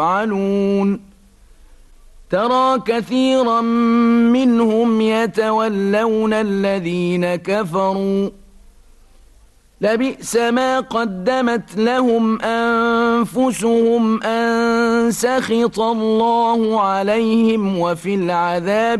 يفعلون ترى كثيرا منهم يتولون الذين كفروا لبئس ما قدمت لهم أنفسهم أن سخط الله عليهم وفي العذاب